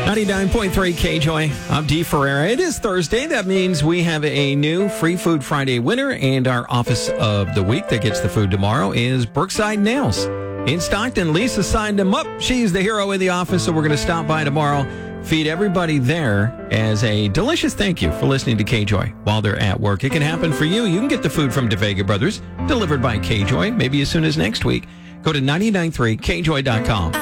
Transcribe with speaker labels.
Speaker 1: 99.3 K-Joy. I'm Dee Ferreira. It is Thursday. That means we have a new Free Food Friday winner, and our Office of the Week that gets the food tomorrow is Brookside Nails in Stockton. Lisa signed them up. She's the hero in the office, so we're going to stop by tomorrow, feed everybody there as a delicious thank you for listening to K-Joy while they're at work. It can happen for you. You can get the food from DeVega Brothers delivered by K-Joy maybe as soon as next week. Go to 993kjoy.com.